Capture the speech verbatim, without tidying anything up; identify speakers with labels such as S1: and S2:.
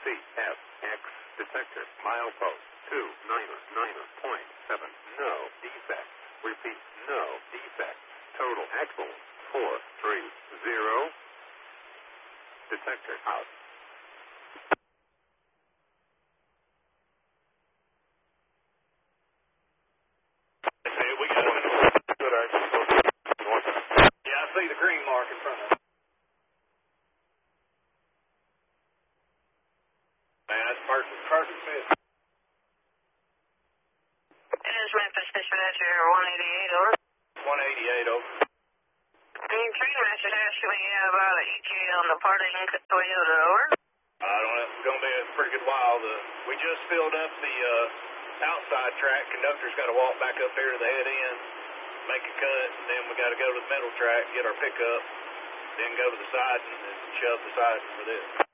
S1: C F X detector milepost two nine nine point seven. No defect. Repeat, no defect. Total axle four three zero. Detector out.
S2: Hey, we got one. Good axle. Yeah, I see the green mark in front of it. Man, that's perfect, perfect fit.
S3: It is Memphis Dispatcher one eighty-eight, over.
S2: one eighty-eight, over.
S3: Your train master's asking me about an E T A on the parting Toyota, over.
S2: I don't know, it's going to be a pretty good while. The, we just filled up the uh, outside track. Conductor's got to walk back up here to the head end, make a cut, and then we got to go to the middle track, get our pickup, then go to the siding and shove the siding for this.